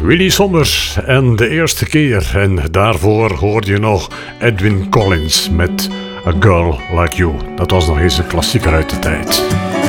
Willy Sommers en de eerste keer. En daarvoor hoorde je nog Edwyn Collins met A Girl Like You. Dat was nog eens een klassieker uit de tijd.